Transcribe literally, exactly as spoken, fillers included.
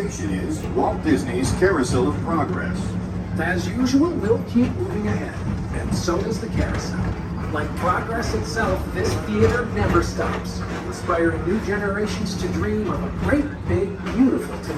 station is Walt Disney's Carousel of Progress. As usual, we'll keep moving ahead, and so does the carousel. Like progress itself, this theater never stops, inspiring new generations to dream of a great, big, beautiful tomorrow.